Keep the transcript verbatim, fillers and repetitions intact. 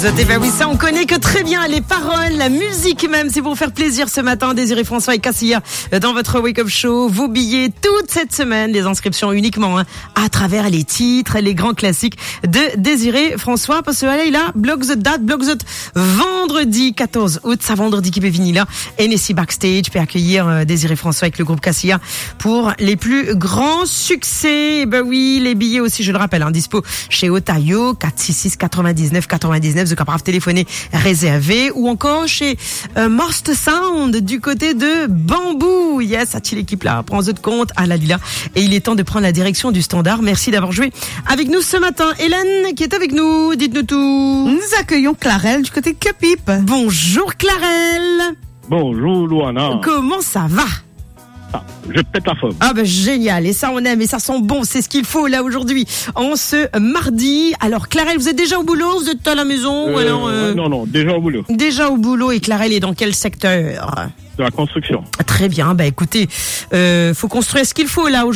Et ben oui, ça on connaît que très bien les paroles, la musique même, c'est pour faire plaisir ce matin. Désiré François et Cassia dans votre Wake Up Show. Vos billets toute cette semaine, les inscriptions uniquement hein, à travers les titres, les grands classiques de Désiré François. Parce que là, il a bloque the date, bloque the vendredi quatorze août, ça vendredi qui peut venir là. N S C Backstage peut accueillir euh, Désiré François avec le groupe Cassia pour les plus grands succès. Et ben oui, les billets aussi, je le rappelle, hein, dispo chez Otayo, quatre six six quatre-vingt-dix-neuf quatre-vingt-dix-neuf. Vous pouvez téléphoner réservé ou encore chez euh, Most Sound du côté de Bambou. Yes, a-t-il l'équipe là prend de compte à la Lila et il est temps de prendre la direction du standard. Merci d'avoir joué avec nous ce matin. Hélène qui est avec nous, dites-nous tout. Nous accueillons Clarelle du côté de Cupip. Bonjour Clarelle. Bonjour Louana. Comment ça va? Ah, je pète la forme. Ah ben génial, et ça on aime, et ça sent bon, c'est ce qu'il faut là aujourd'hui, en ce mardi. Alors Clarelle, vous êtes déjà au boulot, vous êtes à la maison euh, ou alors, euh... Non, non, déjà au boulot. Déjà au boulot, et Clarelle est dans quel secteur? De la construction. Très bien, bah écoutez, euh, faut construire ce qu'il faut là aujourd'hui.